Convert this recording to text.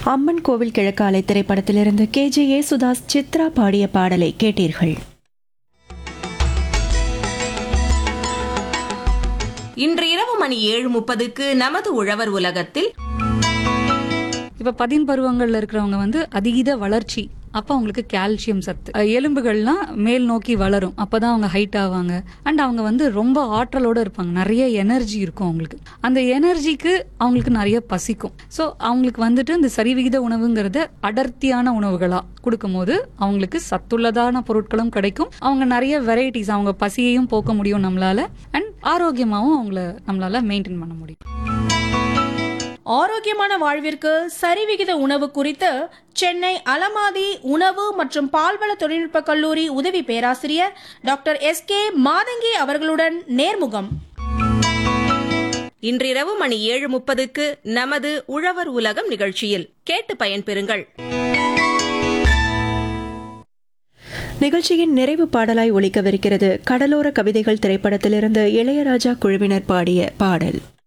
அம்மன் கோவில் கிழக்காலை திரைப்படத்திலிருந்து KJ யேசுதாஸ் சித்ரா பாடிய பாடலை கேட்டீர்கள். இன்று இரவு மணி 7:30க்கு நமது உழவர் உலகத்தில் இப்ப 10 பருவங்கள்ல இருக்கிறவங்க அதீத வளர்ச்சி, அப்ப அவங்களுக்கு கால்சியம் சத்து, எலும்புகள்லாம் மேல் நோக்கி வளரும், அப்பதான் அவங்க ஹைட் ஆவாங்க. அண்ட் அவங்க ரொம்ப ஆற்றலோட இருப்பாங்க, நிறைய எனர்ஜி இருக்கும் அவங்களுக்கு. அந்த எனர்ஜிக்கு அவங்களுக்கு நிறைய பசிக்கும். ஸோ அவங்களுக்கு இந்த சரிவிகித உணவுங்கிறத அடர்த்தியான உணவுகளா கொடுக்கும் போது அவங்களுக்கு சத்துள்ளதான பொருட்களும் கிடைக்கும். அவங்க நிறைய வெரைட்டிஸ், அவங்க பசியையும் போக்க முடியும் நம்மளால. அண்ட் ஆரோக்கியமாகவும் அவங்கள நம்மளால மெயின்டைன் பண்ண முடியும். ஆரோக்கியமான வாழ்விற்கு சரிவிகித உணவு குறித்து சென்னை அலமாதி உணவு மற்றும் பால்வள தொழில்நுட்ப கல்லூரி உதவி பேராசிரியர் டாக்டர் SK மாதங்கி அவர்களுடன் நேர்முகம். இன்றிரவு மணி 7:30க்கு நமது உழவர் உலகம் நிகழ்ச்சியில் கேட்டு பயன்பெறுங்கள். நிகழ்ச்சியின் நிறைவு பாடலாய் ஒலிக்கவிருக்கிறது கடலோர கவிதைகள் திரைப்படத்திலிருந்து இளையராஜா குழுவினர் பாடிய பாடல்.